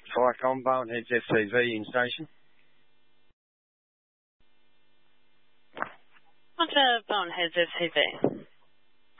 Ficon, Boneheads FTV in station. On to Boneheads FTV.